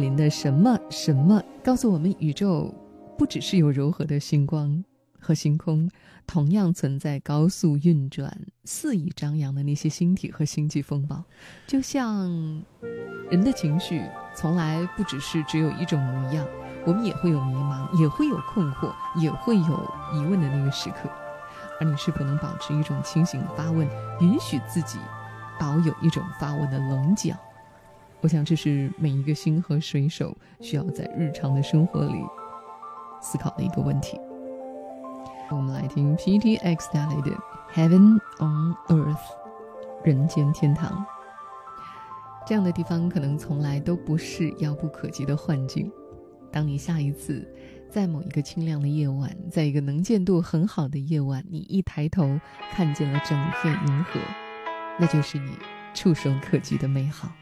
林的什么什么告诉我们，宇宙不只是有柔和的星光和星空，同样存在高速运转、肆意张扬的那些星体和星际风暴。就像人的情绪从来不只有一种模样，我们也会有迷茫，也会有困惑，也会有疑问的那个时刻。而你是否能保持一种清醒的发问，允许自己保有一种发问的棱角？我想这是每一个星河水手需要在日常的生活里思考的一个问题。我们来听 PTX 带来的 Heaven on Earth， 人间天堂。这样的地方可能从来都不是遥不可及的幻境。当你下一次在某一个清亮的夜晚，在一个能见度很好的夜晚，你一抬头看见了整片银河，那就是你触手可及的美好。